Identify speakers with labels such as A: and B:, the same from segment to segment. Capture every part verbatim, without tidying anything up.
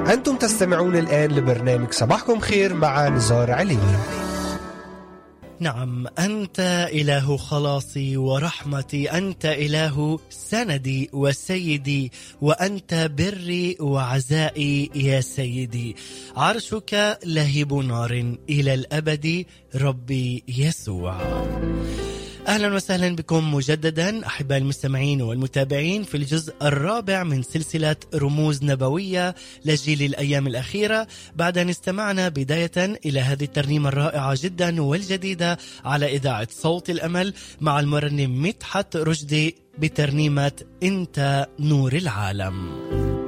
A: أنتم تستمعون الآن لبرنامج صباحكم خير مع نزار علي.
B: نعم، أنت إله خلاصي ورحمتي، أنت إله سندي وسيدي، وأنت بري وعزائي يا سيدي. عرشك لهيب نار إلى الأبد ربي يسوع. أهلا وسهلا بكم مجددا أحباء المستمعين والمتابعين في الجزء الرابع من سلسلة رموز نبوية لجيل الأيام الأخيرة، بعد أن استمعنا بداية إلى هذه الترنيمة الرائعة جدا والجديدة على إذاعة صوت الأمل مع المرنم مدحت رشدي بترنيمة أنت نور العالم.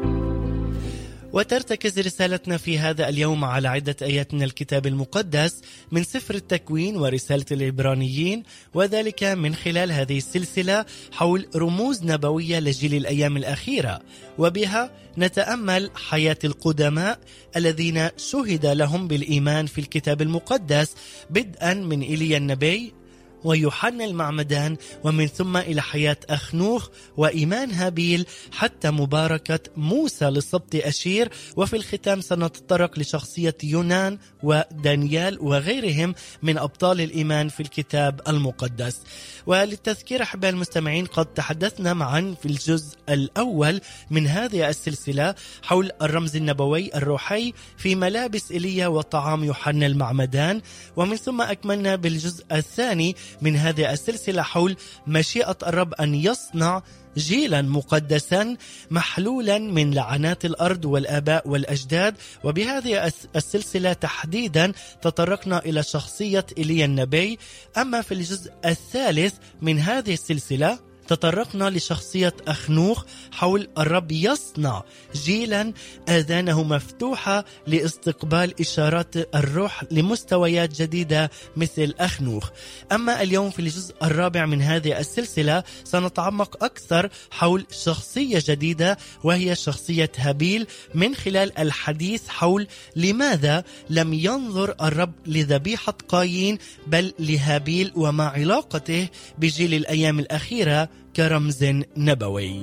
B: وترتكز رسالتنا في هذا اليوم على عدة آيات من الكتاب المقدس من سفر التكوين ورسالة العبرانيين، وذلك من خلال هذه السلسلة حول رموز نبوية لجيل الأيام الأخيرة، وبها نتأمل حياة القدماء الذين شهد لهم بالإيمان في الكتاب المقدس، بدءا من إيليا النبي ويوحنا المعمدان، ومن ثم إلى حياة أخنوخ وإيمان هابيل حتى مباركة موسى للسبط أشير، وفي الختام سنتطرق لشخصية يونان ودانيال وغيرهم من أبطال الإيمان في الكتاب المقدس. وللتذكير أحباء المستمعين، قد تحدثنا معا في الجزء الأول من هذه السلسلة حول الرمز النبوي الروحي في ملابس إيليا وطعام يوحنا المعمدان، ومن ثم أكملنا بالجزء الثاني من هذه السلسلة حول مشيئة الرب أن يصنع جيلا مقدسا محلولا من لعنات الأرض والآباء والأجداد. وبهذه السلسلة تحديدا تطرقنا إلى شخصية إيليا النبي. أما في الجزء الثالث من هذه السلسلة تطرقنا لشخصية أخنوخ حول الرب يصنع جيلا آذانه مفتوحة لاستقبال إشارات الروح لمستويات جديدة مثل أخنوخ. أما اليوم في الجزء الرابع من هذه السلسلة سنتعمق أكثر حول شخصية جديدة، وهي شخصية هابيل، من خلال الحديث حول لماذا لم ينظر الرب لذبيحة قايين بل لهابيل، وما علاقته بجيل الأيام الأخيرة كرمز نبوي.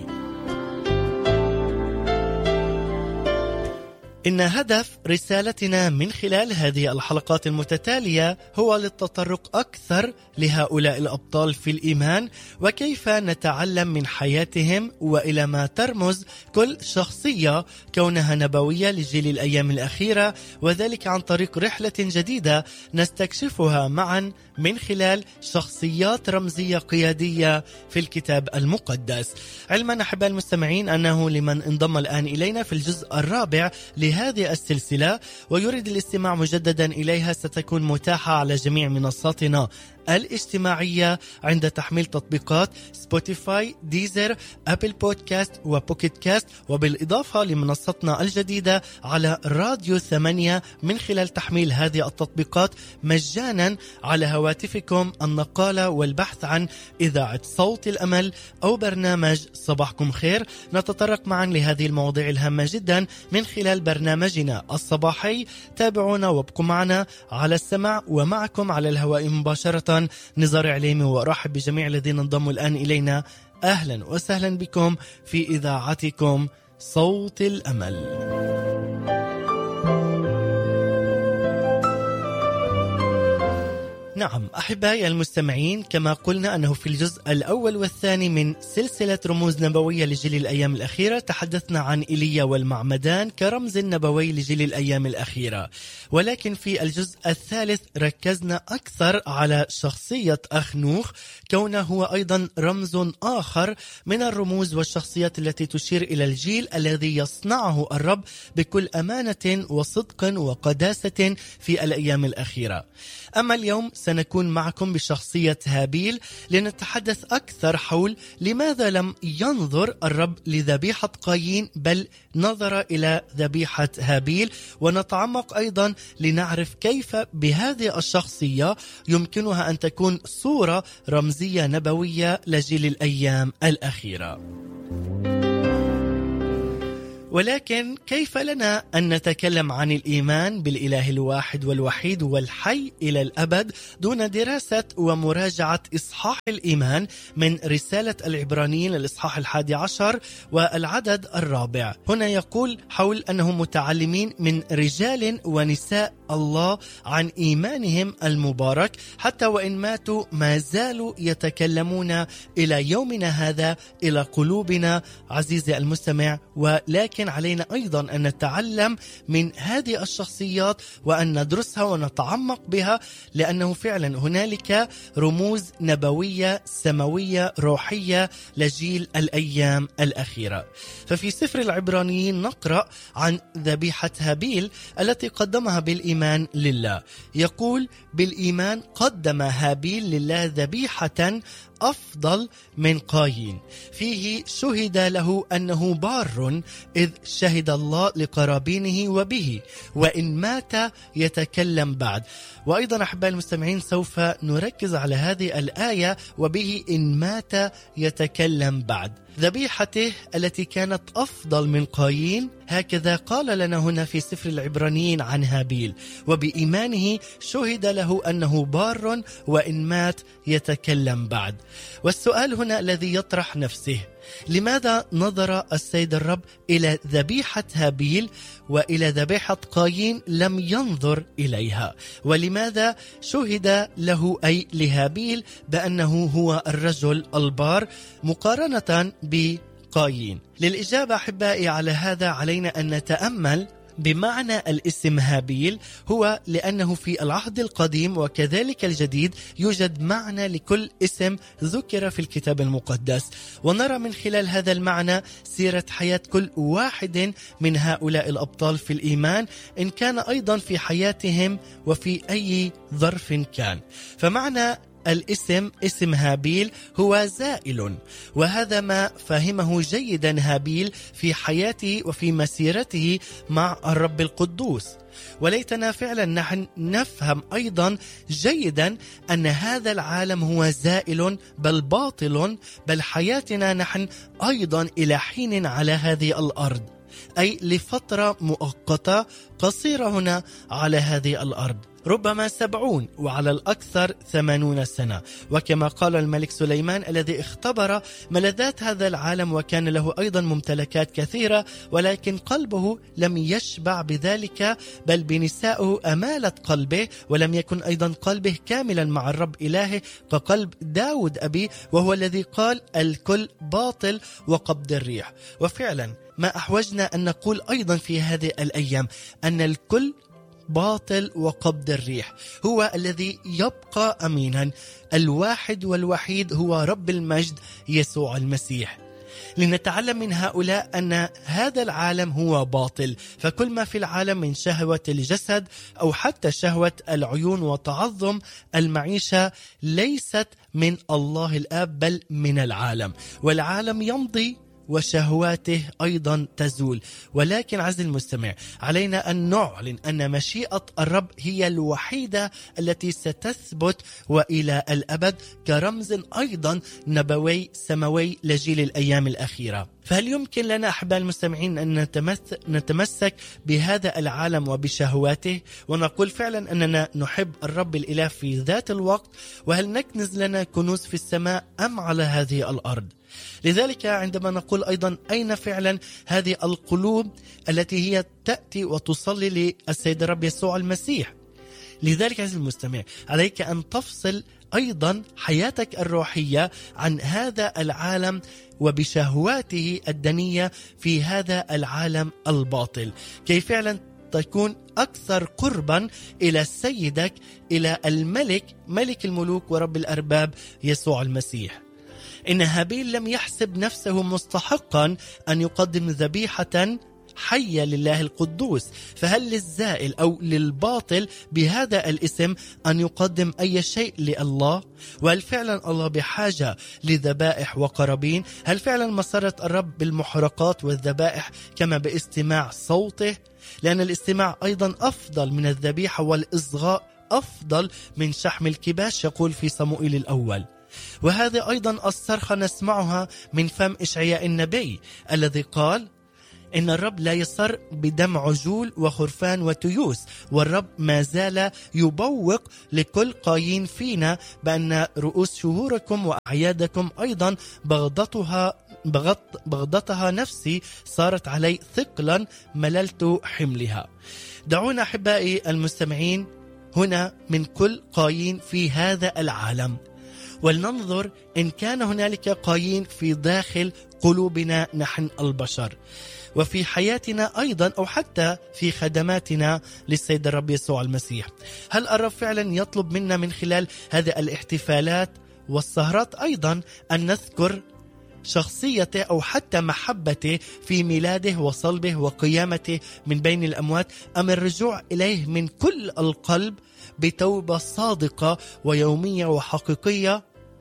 B: إن هدف رسالتنا من خلال هذه الحلقات المتتالية هو للتطرق أكثر لهؤلاء الأبطال في الإيمان، وكيف نتعلم من حياتهم وإلى ما ترمز كل شخصية كونها نبوية لجيل الأيام الأخيرة، وذلك عن طريق رحلة جديدة نستكشفها معا من خلال شخصيات رمزية قيادية في الكتاب المقدس. علما أحباء المستمعين أنه لمن انضم الآن إلينا في الجزء الرابع هذه السلسلة ويريد الاستماع مجددا إليها، ستكون متاحة على جميع منصاتنا الاجتماعية عند تحميل تطبيقات سبوتيفاي، ديزر، أبل بودكاست وبوكيت كاست، وبالإضافة لمنصتنا الجديدة على راديو ثمانية من خلال تحميل هذه التطبيقات مجانا على هواتفكم النقالة والبحث عن إذاعة صوت الأمل أو برنامج صباحكم خير. نتطرق معا لهذه المواضيع الهامة جدا من خلال برنامجنا الصباحي. تابعونا وابقوا معنا على السمع، ومعكم على الهواء مباشرة نزار عليمي، وأرحب بجميع الذين انضموا الآن إلينا. أهلا وسهلا بكم في إذاعتكم صوت الأمل. نعم أحبائي المستمعين، كما قلنا أنه في الجزء الأول والثاني من سلسلة رموز نبوية لجيل الأيام الأخيرة تحدثنا عن إيليا والمعمدان كرمز نبوي لجيل الأيام الأخيرة، ولكن في الجزء الثالث ركزنا أكثر على شخصية أخنوخ، كونه هو أيضا رمز آخر من الرموز والشخصيات التي تشير إلى الجيل الذي يصنعه الرب بكل أمانة وصدق وقداسة في الأيام الأخيرة. أما اليوم سنكون معكم بشخصية هابيل لنتحدث أكثر حول لماذا لم ينظر الرب لذبيحة قايين بل نظر إلى ذبيحة هابيل، ونتعمق أيضا لنعرف كيف بهذه الشخصية يمكنها أن تكون صورة رمزية نبوية لجيل الأيام الأخيرة. ولكن كيف لنا أن نتكلم عن الإيمان بالإله الواحد والوحيد والحي إلى الأبد دون دراسة ومراجعة إصحاح الإيمان من رسالة العبرانيين الإصحاح الحادي عشر والعدد الرابع؟ هنا يقول حول أنهم متعلمين من رجال ونساء الله عن إيمانهم المبارك حتى وإن ماتوا ما زالوا يتكلمون إلى يومنا هذا إلى قلوبنا عزيزي المستمع. ولكن علينا أيضا أن نتعلم من هذه الشخصيات وأن ندرسها ونتعمق بها، لأنه فعلا هنالك رموز نبوية سماوية روحية لجيل الأيام الأخيرة. ففي سفر العبرانيين نقرأ عن ذبيحة هابيل التي قدمها بالإيمان لله. يقول بالإيمان قدم هابيل لله ذبيحة أفضل من قايين، فيه شهد له أنه بار إذ شهد الله لقرابينه وبه، وإن مات يتكلم بعد. وأيضا أحبائي المستمعين سوف نركز على هذه الآية وبه إن مات يتكلم بعد. ذبيحته التي كانت أفضل من قايين، هكذا قال لنا هنا في سفر العبرانيين عن هابيل، وبإيمانه شهد له أنه بار وإن مات يتكلم بعد. والسؤال هنا الذي يطرح نفسه: لماذا نظر السيد الرب إلى ذبيحة هابيل وإلى ذبيحة قايين لم ينظر إليها؟ ولماذا شهد له أي لهابيل بأنه هو الرجل البار مقارنة بقايين؟ للإجابة أحبائي على هذا علينا أن نتأمل بمعنى الاسم هابيل. هو لأنه في العهد القديم وكذلك الجديد يوجد معنى لكل اسم ذكر في الكتاب المقدس، ونرى من خلال هذا المعنى سيرة حياة كل واحد من هؤلاء الأبطال في الإيمان، إن كان أيضا في حياتهم وفي أي ظرف كان. فمعنى الاسم اسم هابيل هو زائل، وهذا ما فهمه جيدا هابيل في حياته وفي مسيرته مع الرب القدوس. وليتنا فعلا نحن نفهم أيضا جيدا أن هذا العالم هو زائل بل باطل، بل حياتنا نحن أيضا إلى حين على هذه الأرض، أي لفترة مؤقتة قصيرة هنا على هذه الأرض، ربما سبعون وعلى الأكثر ثمانون سنة. وكما قال الملك سليمان الذي اختبر ملذات هذا العالم وكان له أيضا ممتلكات كثيرة، ولكن قلبه لم يشبع بذلك بل بنسائه أمالت قلبه، ولم يكن أيضا قلبه كاملا مع الرب إلهه كقلب داود أبي، وهو الذي قال الكل باطل وقبض الريح. وفعلا ما أحوجنا أن نقول أيضا في هذه الأيام أن الكل باطل وقبض الريح، هو الذي يبقى أمينا الواحد والوحيد هو رب المجد يسوع المسيح. لنتعلم من هؤلاء أن هذا العالم هو باطل، فكل ما في العالم من شهوة الجسد أو حتى شهوة العيون وتعظم المعيشة ليست من الله الآب بل من العالم، والعالم يمضي وشهواته أيضا تزول. ولكن عزيزي المستمع علينا أن نعلن أن مشيئة الرب هي الوحيدة التي ستثبت وإلى الأبد كرمز أيضا نبوي سماوي لجيل الأيام الأخيرة. فهل يمكن لنا أحباء المستمعين أن نتمسك بهذا العالم وبشهواته ونقول فعلا أننا نحب الرب الإله في ذات الوقت؟ وهل نكنز لنا كنوز في السماء أم على هذه الأرض؟ لذلك عندما نقول أيضا أين فعلا هذه القلوب التي هي تأتي وتصلي للسيد الرب يسوع المسيح؟ لذلك عزيزي المستمع عليك أن تفصل أيضا حياتك الروحية عن هذا العالم وبشهواته الدنية في هذا العالم الباطل، كي فعلا تكون أكثر قربا إلى سيدك، إلى الملك ملك الملوك ورب الأرباب يسوع المسيح. إن هابيل لم يحسب نفسه مستحقا أن يقدم ذبيحة حية لله القدوس، فهل للزائل أو للباطل بهذا الاسم أن يقدم أي شيء لله؟ وهل فعلا الله بحاجة لذبائح وقرابين؟ هل فعلا مسرت الرب بالمحرقات والذبائح كما باستماع صوته؟ لأن الاستماع أيضا أفضل من الذبيحة، والإصغاء أفضل من شحم الكباش، يقول في صموئيل الأول. وهذا أيضا الصرخة نسمعها من فم إشعياء النبي الذي قال إن الرب لا يصر بدم عجول وخرفان وتيوس، والرب ما زال يبوق لكل قايين فينا بأن رؤوس شهوركم وأعيادكم أيضا بغضتها بغض بغضتها نفسي صارت علي ثقلا مللت حملها. دعونا أحبائي المستمعين هنا من كل قايين في هذا العالم، ولننظر إن كان هنالك قايين في داخل قلوبنا نحن البشر وفي حياتنا أيضا، أو حتى في خدماتنا للسيد الرب يسوع المسيح. هل الرب فعلا يطلب منا من خلال هذه الاحتفالات والسهرات أيضا أن نذكر شخصيته أو حتى محبته في ميلاده وصلبه وقيامته من بين الأموات، أم الرجوع إليه من كل القلب بتوبة صادقة ويومية وحقيقية،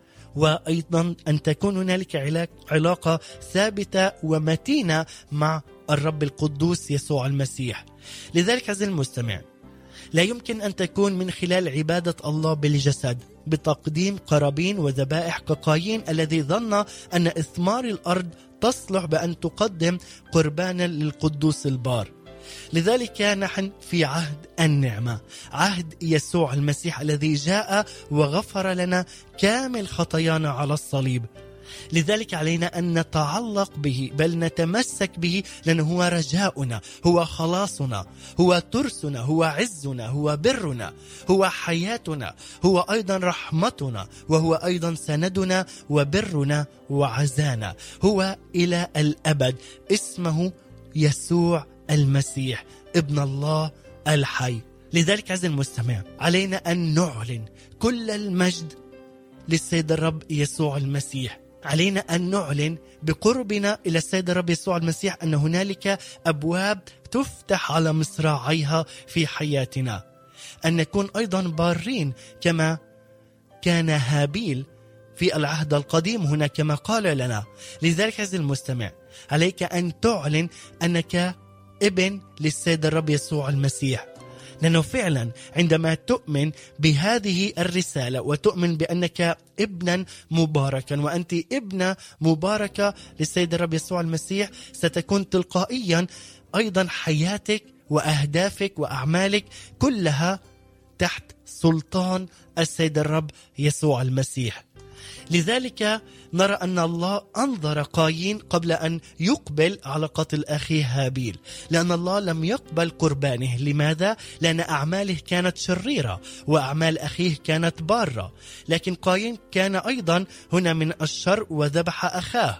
B: وأيضا أن تكون هنالك علاقة ثابتة ومتينة مع الرب القدوس يسوع المسيح؟ لذلك عزيزي المستمع، لا يمكن أن تكون من خلال عبادة الله بالجسد بتقديم قرابين وذبائح كقايين الذي ظن أن إثمار الأرض تصلح بأن تقدم قربانا للقدوس البار. لذلك نحن في عهد النعمة، عهد يسوع المسيح الذي جاء وغفر لنا كامل خطايانا على الصليب. لذلك علينا أن نتعلق به، بل نتمسك به، لأنه هو رجاؤنا، هو خلاصنا، هو ترسنا، هو عزنا، هو برنا، هو حياتنا، هو أيضا رحمتنا، وهو أيضا سندنا وبرنا وعزانا، هو إلى الأبد. اسمه يسوع المسيح ابن الله الحي. لذلك عزيزي المستمع، علينا أن نعلن كل المجد للسيد الرب يسوع المسيح. علينا أن نعلن بقربنا إلى السيد الرب يسوع المسيح أن هنالك أبواب تفتح على مصراعيها في حياتنا، أن نكون أيضا بارين كما كان هابيل في العهد القديم هنا كما قال لنا. لذلك عزيزي المستمع، عليك أن تعلن أنك ابن للسيد الرب يسوع المسيح، لأنه فعلا عندما تؤمن بهذه الرسالة وتؤمن بأنك ابنا مباركا وأنت ابنة مباركة للسيد الرب يسوع المسيح، ستكون تلقائيا أيضا حياتك وأهدافك وأعمالك كلها تحت سلطان السيد الرب يسوع المسيح. لذلك نرى أن الله أنظر قايين قبل أن يقبل على قتل أخيه هابيل، لأن الله لم يقبل قربانه. لماذا؟ لأن أعماله كانت شريرة وأعمال أخيه كانت بارة، لكن قايين كان أيضا هنا من الشر وذبح أخاه.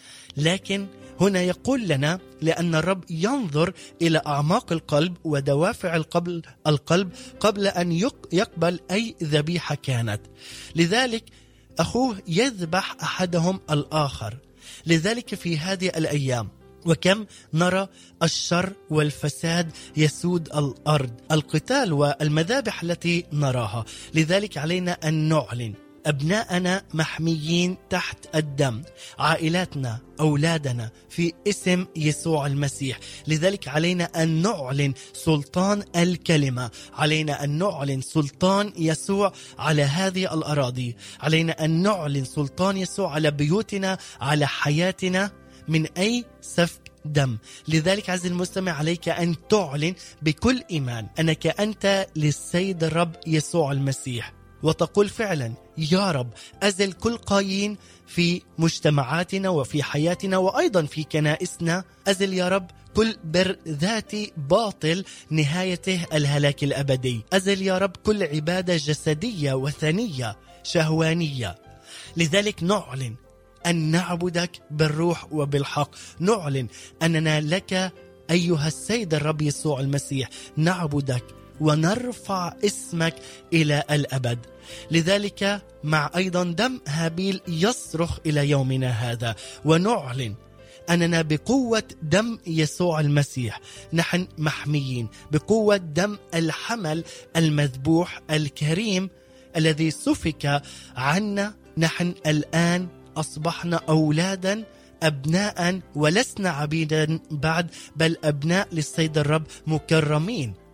B: لكن هنا يقول لنا لأن الرب ينظر إلى أعماق القلب ودوافع القلب القلب قبل أن يقبل أي ذبيحة كانت. لذلك أخوه يذبح أحدهم الآخر. لذلك في هذه الأيام وكم نرى الشر والفساد يسود الأرض، القتال والمذابح التي نراها. لذلك علينا أن نعلن أبناءنا محميين تحت الدم، عائلاتنا، أولادنا في اسم يسوع المسيح. لذلك علينا أن نعلن سلطان الكلمة، علينا أن نعلن سلطان يسوع على هذه الأراضي، علينا أن نعلن سلطان يسوع على بيوتنا، على حياتنا، من أي سفك دم. لذلك عزيزي المستمع، عليك أن تعلن بكل إيمان أنك أنت للسيد الرب يسوع المسيح، وتقول فعلا يا رب أزل كل قايين في مجتمعاتنا وفي حياتنا وأيضا في كنائسنا. أزل يا رب كل بر ذاتي باطل نهايته الهلاك الأبدي. أزل يا رب كل عبادة جسدية وثنية شهوانية. لذلك نعلن أن نعبدك بالروح وبالحق، نعلن أننا لك أيها السيد الرب يسوع المسيح، نعبدك ونرفع اسمك إلى الأبد. لذلك مع أيضا دم هابيل يصرخ إلى يومنا هذا، ونعلن أننا بقوة دم يسوع المسيح نحن محميين، بقوة دم الحمل المذبوح الكريم الذي سفك عنا. نحن الآن أصبحنا أولادا أبناء، ولسنا عبيدا بعد، بل أبناء للسيد الرب مكرمين.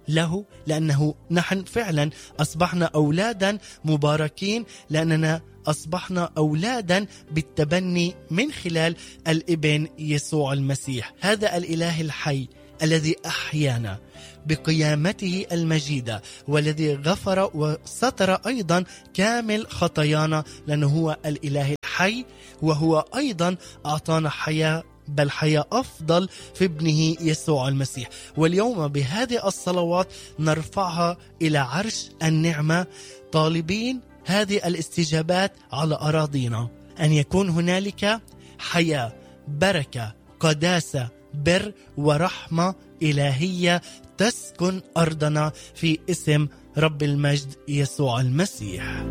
B: له، لأنه نحن فعلا أصبحنا أولادا مباركين، لأننا أصبحنا أولادا بالتبني من خلال الابن يسوع المسيح. هذا الإله الحي الذي أحيانا بقيامته المجيدة، والذي غفر وستر أيضا كامل خطايانا، لأنه هو الإله الحي، وهو أيضا أعطانا حياة، بل حياة أفضل في ابنه يسوع المسيح. واليوم بهذه الصلوات نرفعها إلى عرش النعمة، طالبين هذه الاستجابات على أراضينا، أن يكون هنالك حياة، بركة، قداسة، بر ورحمة إلهية تسكن أرضنا في اسم رب المجد يسوع المسيح.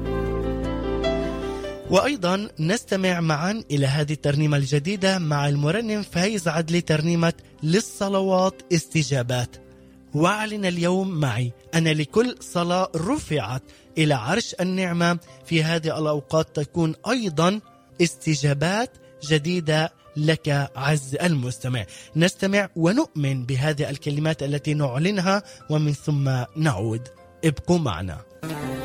B: وأيضا نستمع معا إلى هذه الترنيمة الجديدة مع المرنم فايز عدلي، ترنيمة للصلوات استجابات. واعلن اليوم معي أن لكل صلاة رفعت إلى عرش النعمة في هذه الأوقات تكون أيضا استجابات جديدة لك عز المستمع. نستمع ونؤمن بهذه الكلمات التي نعلنها ومن ثم نعود. ابقوا معنا.